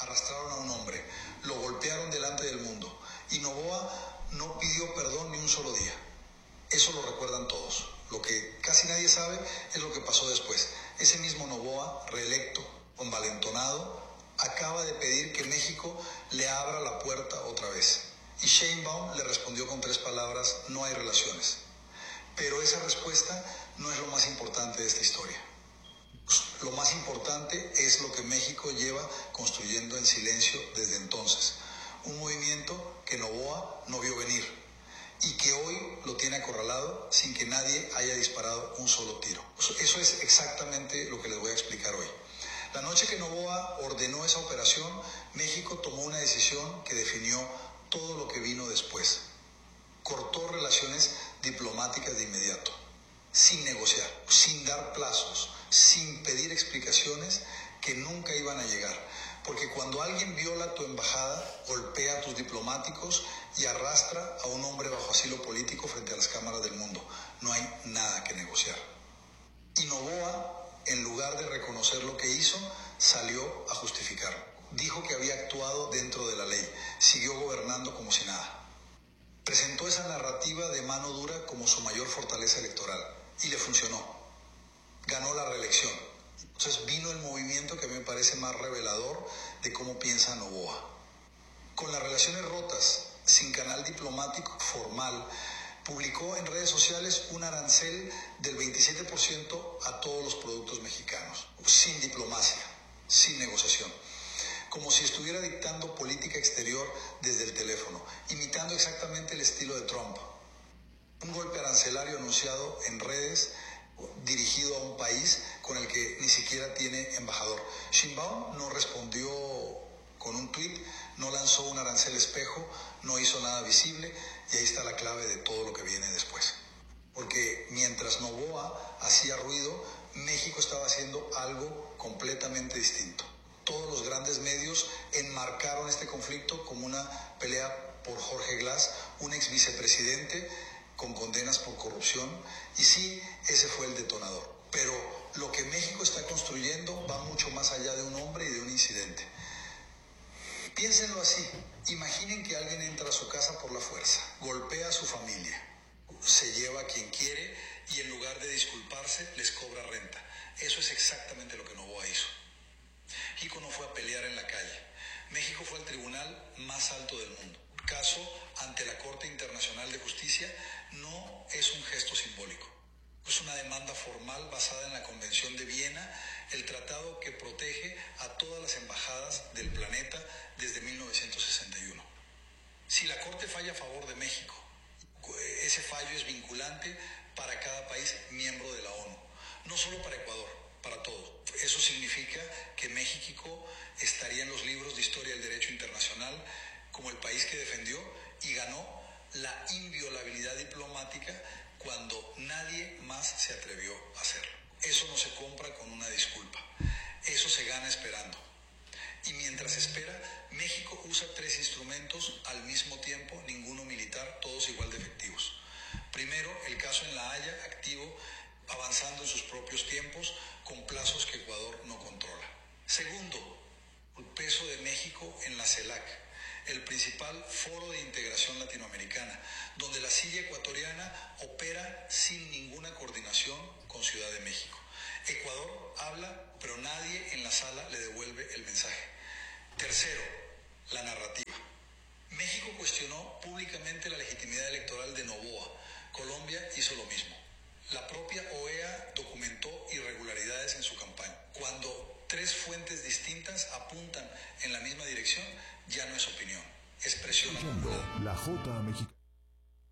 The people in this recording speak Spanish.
arrastraron a un hombre, lo golpearon delante del mundo y Noboa no pidió perdón ni un solo día. Eso lo recuerdan todos. Lo que casi nadie sabe es lo que pasó después. Ese mismo Noboa, reelecto, envalentonado, acaba de pedir que México le abra la puerta otra vez. Y Sheinbaum le respondió con 3 palabras: no hay relaciones. Pero esa respuesta no es lo más importante de esta historia. Lo más importante es lo que México lleva construyendo en silencio desde entonces. Un movimiento que Noboa no vio venir y que hoy lo tiene acorralado sin que nadie haya disparado un solo tiro. Eso es exactamente lo que les voy a explicar hoy. La noche que Noboa ordenó esa operación, México tomó una decisión que definió todo lo que vino después. Cortó relaciones diplomáticas de inmediato, sin negociar, sin dar plazos, sin pedir explicaciones que nunca iban a llegar. Porque cuando alguien viola tu embajada, golpea a tus diplomáticos y arrastra a un hombre bajo asilo político frente a las cámaras del mundo, no hay nada que negociar. Y Noboa, en lugar de reconocer lo que hizo, salió a justificar. Dijo que había actuado dentro de la ley, siguió gobernando como si nada. Presentó esa narrativa de mano dura como su mayor fortaleza electoral y le funcionó. Ganó la reelección. Entonces vino el movimiento que a mí me parece más revelador de cómo piensa Noboa. Con las relaciones rotas, sin canal diplomático formal, publicó en redes sociales un arancel del 27% a todos los productos mexicanos, sin diplomacia, sin negociación, como si estuviera dictando política exterior desde el teléfono, imitando exactamente el estilo de Trump. Un golpe arancelario anunciado en redes, dirigido a un país con el que ni siquiera tiene embajador. Sheinbaum no respondió con un tuit, no lanzó un arancel espejo, no hizo nada visible, y ahí está la clave de todo lo que viene después. Porque mientras Noboa hacía ruido, México estaba haciendo algo completamente distinto. Todos los grandes medios enmarcaron este conflicto como una pelea por Jorge Glass, un ex vicepresidente con condenas por corrupción, y sí, ese fue el detonador. Pero lo que México está construyendo va mucho más allá de un hombre y de un incidente. Piénsenlo así: imaginen que alguien entra a su casa por la fuerza, golpea a su familia, se lleva a quien quiere y en lugar de disculparse les cobra renta. Eso es exactamente lo que Noboa hizo. México no fue a pelear en la calle. México fue al tribunal más alto del mundo. El caso ante la Corte Internacional de Justicia no es un gesto simbólico. Es una demanda formal basada en la Convención de Viena, el tratado que protege a todas las embajadas del planeta desde 1961. Si la Corte falla a favor de México, ese fallo es vinculante para cada país miembro de la ONU, no solo para Ecuador, para todos. Eso significa que México estaría en los libros de historia del derecho internacional como el país que defendió y ganó la inviolabilidad diplomática cuando nadie más se atrevió a hacerlo. Eso no se compra con una disculpa, eso se gana esperando. Y mientras espera, México usa 3 instrumentos al mismo tiempo, ninguno militar, todos igual de efectivos. Primero, el caso en La Haya, activo, avanzando en sus propios tiempos, con plazos que Ecuador no controla. Segundo, el peso de México en la CELAC, el principal foro de integración latinoamericana, donde la silla ecuatoriana opera sin ninguna coordinación con Ciudad de México. Ecuador habla, pero nadie en la sala le devuelve el mensaje. Tercero, la narrativa. México cuestionó públicamente la legitimidad electoral de Noboa. Colombia hizo lo mismo. La propia OEA documentó irregularidades en su campaña. Cuando 3 fuentes distintas apuntan en la misma dirección, ya no es opinión, es presión acumulada. La J Mexicana.